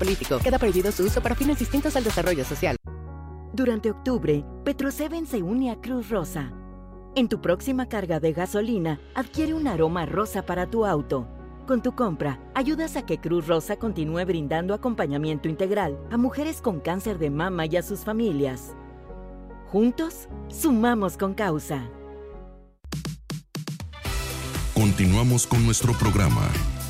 político. Queda prohibido su uso para fines distintos al desarrollo social. Durante octubre, Petro-7 se une a Cruz Rosa. En tu próxima carga de gasolina, adquiere un aroma rosa para tu auto. Con tu compra, ayudas a que Cruz Rosa continúe brindando acompañamiento integral a mujeres con cáncer de mama y a sus familias. Juntos, sumamos con causa. Continuamos con nuestro programa